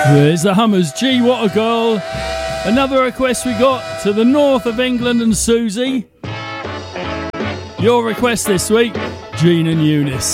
There's the Hummers, Gee What a Girl. Another request we got to the north of England and Susie. Your request this week, Gene and Eunice.